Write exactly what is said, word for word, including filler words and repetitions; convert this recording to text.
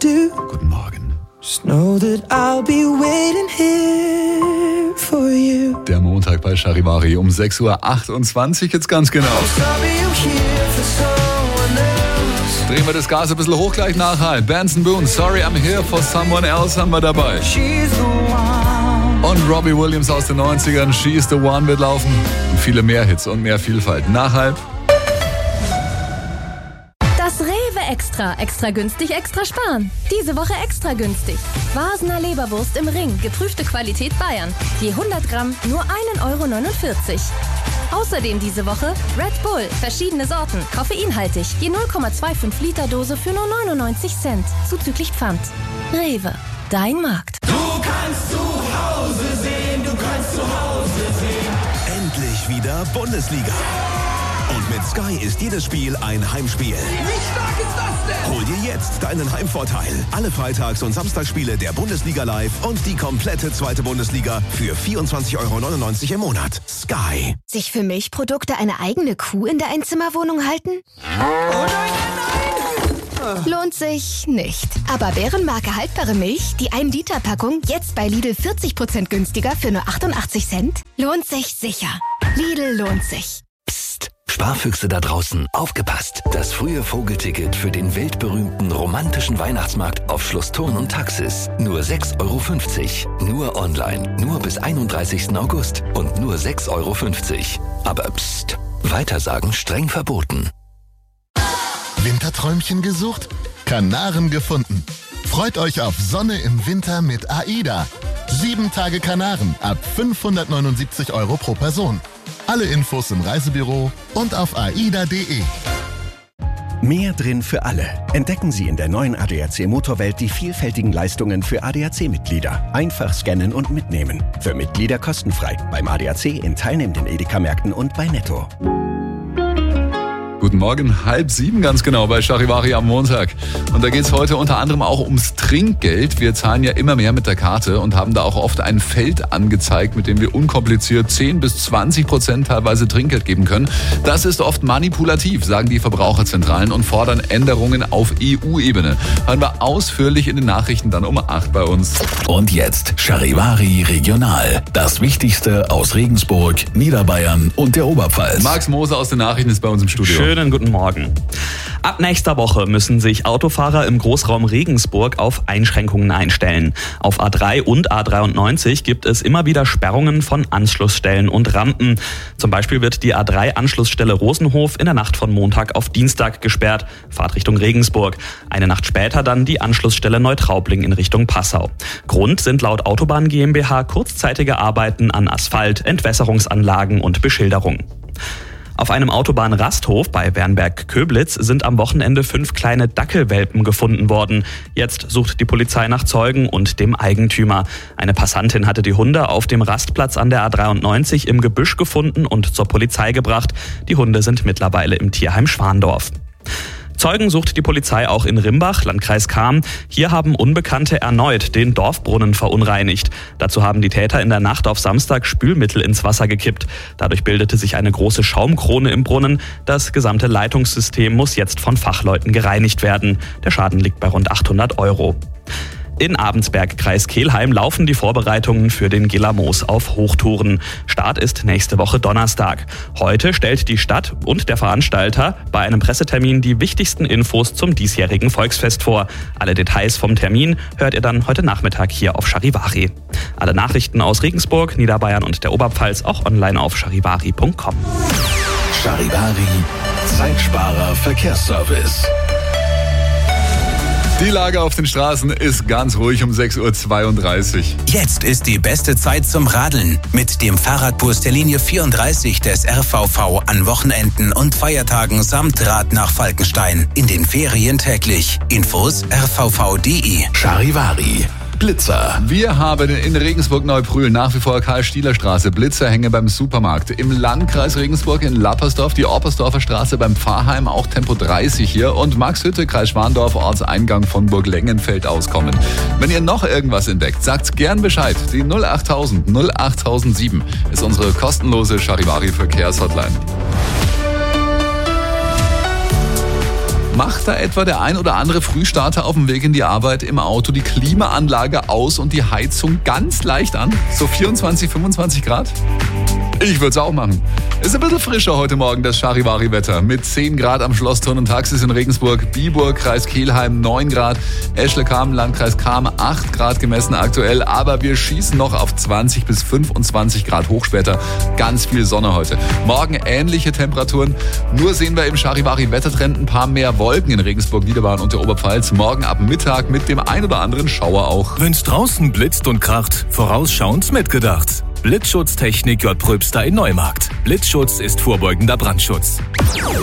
do. Guten Morgen. Just know that I'll be waiting here for you. Der Montag bei Charivari um sechs Uhr achtundzwanzig, jetzt ganz genau. Drehen wir das Gas ein bisschen hoch gleich nachher. Benson Boone, Sorry I'm Here for Someone Else haben wir dabei. Und Robbie Williams aus den neunzigern, She's the One wird laufen. Und viele mehr Hits und mehr Vielfalt. Nachhalb. Das Rewe Extra. Extra günstig, extra sparen. Diese Woche extra günstig. Vasener Leberwurst im Ring. Geprüfte Qualität Bayern. Je hundert Gramm nur ein Euro neunundvierzig. Außerdem diese Woche Red Bull. Verschiedene Sorten. Koffeinhaltig. Je null Komma fünfundzwanzig Liter Dose für nur neunundneunzig Cent. Zuzüglich Pfand. Rewe. Dein Markt. Du kannst zu Hause sehen. Du kannst zu Hause sehen. Endlich wieder Bundesliga. Und mit Sky ist jedes Spiel ein Heimspiel. Wie stark ist das denn? Hol dir jetzt deinen Heimvorteil. Alle Freitags- und Samstagsspiele der Bundesliga live und die komplette zweite Bundesliga für vierundzwanzig Euro neunundneunzig im Monat. Sky. Sich für Milchprodukte eine eigene Kuh in der Einzimmerwohnung halten? Oh nein, nein! Lohnt sich nicht. Aber Bärenmarke haltbare Milch, die ein Liter Packung, jetzt bei Lidl vierzig Prozent günstiger für nur achtundachtzig Cent? Lohnt sich sicher. Lidl lohnt sich. Psst, Sparfüchse da draußen, aufgepasst! Das frühe Vogelticket für den weltberühmten romantischen Weihnachtsmarkt auf Schloss Thurn und Taxis. Nur sechs Euro fünfzig. Nur online, nur bis einunddreißigsten August und nur sechs Euro fünfzig. Aber psst, Weitersagen streng verboten. Winterträumchen gesucht? Kanaren gefunden. Freut euch auf Sonne im Winter mit AIDA. Sieben Tage Kanaren ab fünfhundertneunundsiebzig Euro pro Person. Alle Infos im Reisebüro und auf aida punkt de. Mehr drin für alle. Entdecken Sie in der neuen A D A C Motorwelt die vielfältigen Leistungen für A D A C-Mitglieder. Einfach scannen und mitnehmen. Für Mitglieder kostenfrei. Beim A D A C in teilnehmenden Edeka-Märkten und bei Netto. Guten Morgen, halb sieben ganz genau bei Charivari am Montag. Und da geht es heute unter anderem auch ums Trinkgeld. Wir zahlen ja immer mehr mit der Karte und haben da auch oft ein Feld angezeigt, mit dem wir unkompliziert zehn bis zwanzig Prozent teilweise Trinkgeld geben können. Das ist oft manipulativ, sagen die Verbraucherzentralen und fordern Änderungen auf E U-Ebene. Hören wir ausführlich in den Nachrichten dann um acht bei uns. Und jetzt Charivari Regional. Das Wichtigste aus Regensburg, Niederbayern und der Oberpfalz. Max Moser aus den Nachrichten ist bei uns im Studio. Schönen guten Morgen. Ab nächster Woche müssen sich Autofahrer im Großraum Regensburg auf Einschränkungen einstellen. Auf A drei und A dreiundneunzig gibt es immer wieder Sperrungen von Anschlussstellen und Rampen. Zum Beispiel wird die A drei Anschlussstelle Rosenhof in der Nacht von Montag auf Dienstag gesperrt, Fahrtrichtung Regensburg. Eine Nacht später dann die Anschlussstelle Neutraubling in Richtung Passau. Grund sind laut Autobahn GmbH kurzzeitige Arbeiten an Asphalt, Entwässerungsanlagen und Beschilderung. Auf einem Autobahnrasthof bei Wernberg-Köblitz sind am Wochenende fünf kleine Dackelwelpen gefunden worden. Jetzt sucht die Polizei nach Zeugen und dem Eigentümer. Eine Passantin hatte die Hunde auf dem Rastplatz an der A dreiundneunzig im Gebüsch gefunden und zur Polizei gebracht. Die Hunde sind mittlerweile im Tierheim Schwandorf. Zeugen sucht die Polizei auch in Rimbach, Landkreis Cham. Hier haben Unbekannte erneut den Dorfbrunnen verunreinigt. Dazu haben die Täter in der Nacht auf Samstag Spülmittel ins Wasser gekippt. Dadurch bildete sich eine große Schaumkrone im Brunnen. Das gesamte Leitungssystem muss jetzt von Fachleuten gereinigt werden. Der Schaden liegt bei rund achthundert Euro. In Abensberg, Kreis Kelheim, laufen die Vorbereitungen für den Gillermoos auf Hochtouren. Start ist nächste Woche Donnerstag. Heute stellt die Stadt und der Veranstalter bei einem Pressetermin die wichtigsten Infos zum diesjährigen Volksfest vor. Alle Details vom Termin hört ihr dann heute Nachmittag hier auf Charivari. Alle Nachrichten aus Regensburg, Niederbayern und der Oberpfalz auch online auf charivari punkt com. Charivari, Zeitsparer Verkehrsservice. Die Lage auf den Straßen ist ganz ruhig um sechs Uhr zweiunddreißig. Jetzt ist die beste Zeit zum Radeln. Mit dem Fahrradbus der Linie vierunddreißig des R V V an Wochenenden und Feiertagen samt Rad nach Falkenstein. In den Ferien täglich. Infos r v v punkt de. Charivari. Blitzer. Wir haben in Regensburg-Neubrühl nach wie vor Karl-Stieler-Straße Blitzerhänge beim Supermarkt. Im Landkreis Regensburg in Lappersdorf die Oppersdorfer Straße beim Pfarrheim, auch Tempo dreißig hier. Und Maxhütte, Kreis Schwandorf, Ortseingang von Burg-Lengenfeld auskommen. Wenn ihr noch irgendwas entdeckt, sagt's gern Bescheid. Die null achttausend null achttausendsieben ist unsere kostenlose Charivari-Verkehrshotline. Macht da etwa der ein oder andere Frühstarter auf dem Weg in die Arbeit im Auto die Klimaanlage aus und die Heizung ganz leicht an? So vierundzwanzig, fünfundzwanzig Grad? Ich würde es auch machen. Ist ein bisschen frischer heute Morgen, das Charivari-Wetter. Mit zehn Grad am Schlossturn und Taxis in Regensburg, Biburg, Kreis Kelheim neun Grad, Eschle-Kamen, Landkreis Kamen acht Grad gemessen aktuell. Aber wir schießen noch auf zwanzig bis fünfundzwanzig Grad hoch später. Ganz viel Sonne heute. Morgen ähnliche Temperaturen. Nur sehen wir im Charivari-Wettertrend ein paar mehr Wolken in Regensburg, Niederbayern und der Oberpfalz. Morgen ab Mittag mit dem ein oder anderen Schauer auch. Wenn's draußen blitzt und kracht, vorausschauend mitgedacht. Blitzschutztechnik J. Pröbster in Neumarkt. Blitzschutz ist vorbeugender Brandschutz.